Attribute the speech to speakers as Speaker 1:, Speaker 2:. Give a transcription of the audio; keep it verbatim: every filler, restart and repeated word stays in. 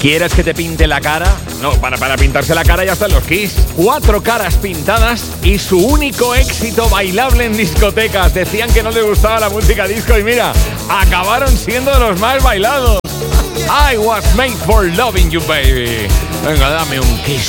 Speaker 1: ¿Quieres que te pinte la cara? No, para, para pintarse la cara ya están los Kiss. Cuatro caras pintadas y su único éxito bailable en discotecas. Decían que no les gustaba la música disco y mira, acabaron siendo los más bailados. I was made for loving you, baby. Venga, dame un kiss.